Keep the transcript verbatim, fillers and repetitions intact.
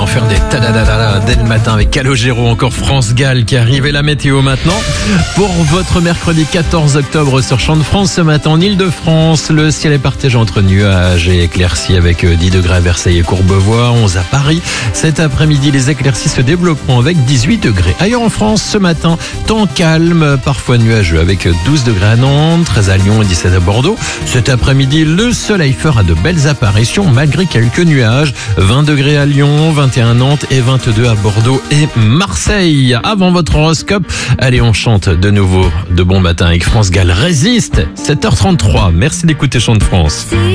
d'en faire des tadadadada dès le matin avec Calogero, encore France Gall qui arrive et la météo maintenant. Pour votre mercredi quatorze octobre sur Champ de France, ce matin en Ile-de-France, le ciel est partagé entre nuages et éclaircies avec dix degrés à Versailles et Courbevoie, onze à Paris. Cet après-midi, les éclaircies se développeront avec dix-huit degrés. Ailleurs en France, ce matin, temps calme, parfois nuageux avec douze degrés à Nantes, treize à Lyon et dix-sept à Bordeaux. Cet après-midi, le soleil fera de belles apparitions malgré quelques nuages. vingt degrés à Lyon, vingt et un à Nantes et vingt-deux à Bordeaux et Marseille. Avant votre horoscope, allez, on chante de nouveau de bon matin avec France Gall. Résiste, sept heures trente-trois. Merci d'écouter Chant de France.